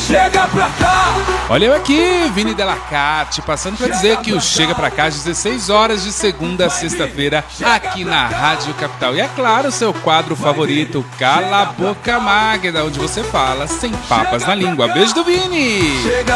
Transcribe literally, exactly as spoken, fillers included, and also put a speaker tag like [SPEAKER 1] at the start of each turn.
[SPEAKER 1] Chega pra cá.
[SPEAKER 2] Olha eu aqui, Vini Delacate, passando pra dizer que o Chega Pra Cá às dezesseis horas de segunda a sexta-feira aqui na Rádio Capital. E é claro, seu quadro favorito, Cala a Boca Magda, onde você fala sem papas na língua. Beijo do Vini!